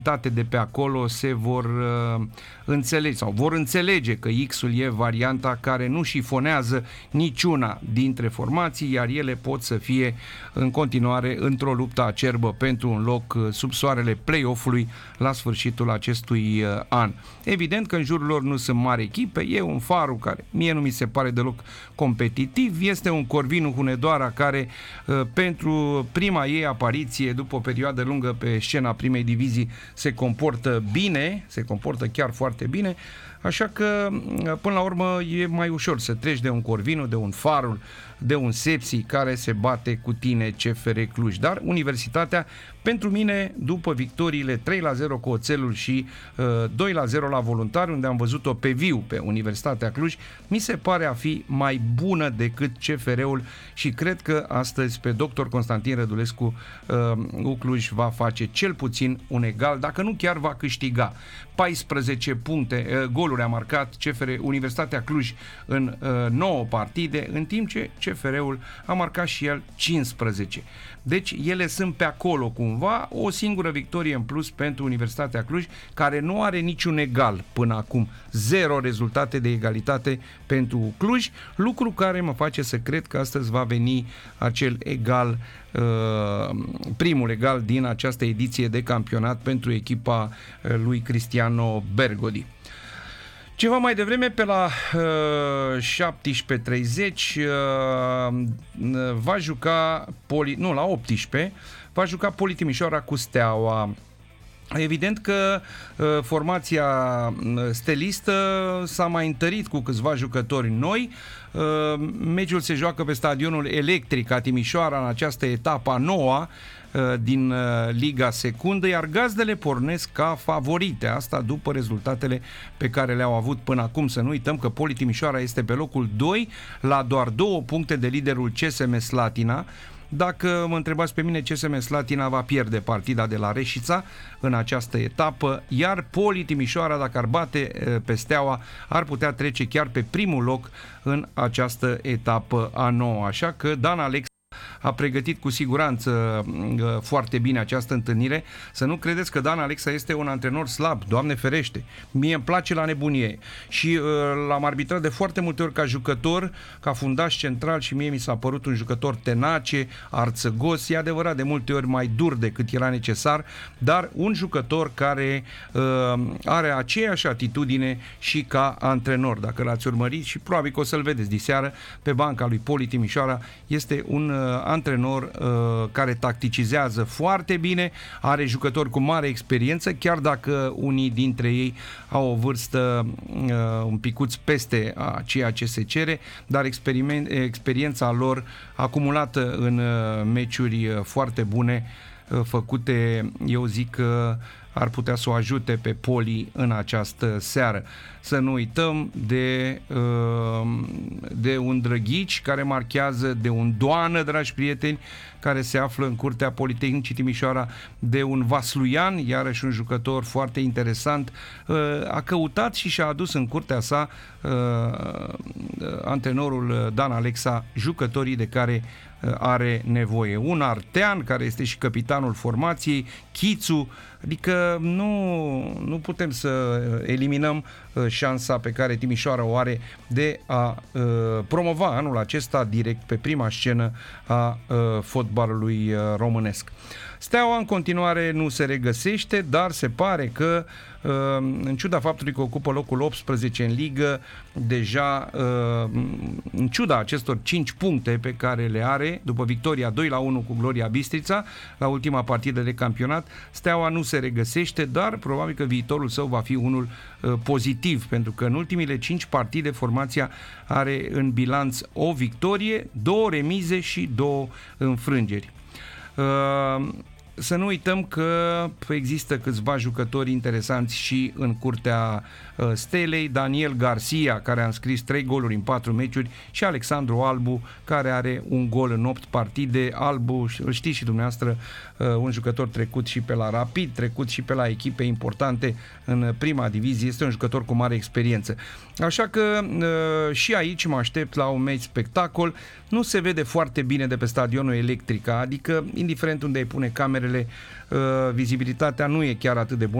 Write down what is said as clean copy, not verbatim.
de pe acolo se vor înțelege sau vor înțelege că X-ul e varianta care nu șifonează niciuna dintre formații, iar ele pot să fie în continuare într-o luptă acerbă pentru un loc sub soarele play-off-ului la sfârșitul acestui an. Evident că în jurul lor nu sunt mari echipe, e un Faru care mie nu mi se pare deloc competitiv, este un Corvinu Hunedoara care pentru prima ei apariție după o perioadă lungă pe scena primei divizii se comportă bine, se comportă chiar foarte bine, așa că până la urmă e mai ușor să treci de un Corvinu, de un Farul, de un Sepsi care se bate cu tine CFR Cluj. Dar Universitatea, pentru mine, după victoriile 3-0 cu Oțelul și 2-0 la Voluntari, unde am văzut-o pe viu pe Universitatea Cluj, mi se pare a fi mai bună decât CFR-ul și cred că astăzi pe dr. Constantin Rădulescu Cluj va face cel puțin un egal, dacă nu chiar va câștiga. 14 goluri a marcat Universitatea Cluj în 9 partide, în timp ce CFR-ul a marcat și el 15. Deci ele sunt pe acolo cumva, o singură victorie în plus pentru Universitatea Cluj, care nu are niciun egal până acum, 0 rezultate de egalitate pentru Cluj, lucru care mă face să cred că astăzi va veni acel egal, primul egal din această ediție de campionat pentru echipa lui Cristiano Bergodi. Ceva mai devreme, pe la 17:30 va juca la 18 va juca Poli Timișoara cu Steaua. Evident că formația stelistă s-a mai întărit cu câțiva jucători noi. Meciul se joacă pe stadionul Electrica Timișoara în această etapă a noua din Liga Secundă, iar gazdele pornesc ca favorite, asta după rezultatele pe care le-au avut până acum. Să nu uităm că Poli Timișoara este pe locul 2 la doar 2 puncte de liderul CSM Slatina. Dacă mă întrebați pe mine, CSM Slatina va pierde partida de la Reșița în această etapă, iar Poli Timișoara, dacă ar bate pe Steaua, ar putea trece chiar pe primul loc în această etapă a nouă. Așa că Dan Alexa a pregătit cu siguranță foarte bine această întâlnire. Să nu credeți că Dan Alexa este un antrenor slab, Doamne ferește. Mie îmi place la nebunie și l-am arbitrat de foarte multe ori ca jucător, ca fundaș central și mie mi s-a părut un jucător tenace, arțăgos, e adevărat de multe ori mai dur decât era necesar, dar un jucător care are aceeași atitudine și ca antrenor. Dacă l-ați urmărit și probabil că o să-l vedeți diseară pe banca lui Poli Timișoara, este un antrenor care tacticizează foarte bine, are jucători cu mare experiență, chiar dacă unii dintre ei au o vârstă un picuț peste a ceea ce se cere, dar experiența lor acumulată în meciuri foarte bune făcute, eu zic că ar putea să o ajute pe Poli în această seară. Să nu uităm de un Drăghici care marchează, de un Doană, dragi prieteni, care se află în curtea Politehnicii Timișoara, de un Vasluian, iarăși un jucător foarte interesant. A căutat și și-a adus în curtea sa antrenorul Dan Alexa jucătorii de care are nevoie. Un Artean, care este și capitanul formației, Chițu, adică nu putem să eliminăm șansa pe care Timișoara o are de a promova anul acesta direct pe prima scenă a fotbalului românesc. Steaua în continuare nu se regăsește, dar se pare că în ciuda faptului că ocupă locul 18 în ligă, deja în ciuda acestor 5 puncte pe care le are după victoria 2-1 cu Gloria Bistrița la ultima partidă de campionat, Steaua nu se regăsește, dar probabil că viitorul său va fi unul pozitiv, pentru că în ultimile 5 partide formația are în bilanț o victorie, 2 remize și 2 înfrângeri. Să nu uităm că există câțiva jucători interesanți și în curtea Stelei, Daniel Garcia, care a înscris 3 goluri în 4 meciuri, și Alexandru Albu, care are un gol în 8 partide. Albu, îl știți și dumneavoastră, un jucător trecut și pe la Rapid, trecut și pe la echipe importante în prima divizie, este un jucător cu mare experiență. Așa că și aici mă aștept la un meci spectacol. Nu se vede foarte bine de pe stadionul Electrica, adică indiferent unde îi pune camerele, vizibilitatea nu e chiar atât de bună.